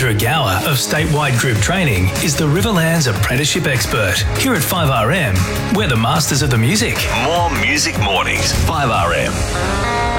Andrew Gower of Statewide Group Training is the Riverlands Apprenticeship Expert. Here at 5RM, we're the masters of the music. More Music Mornings, 5RM.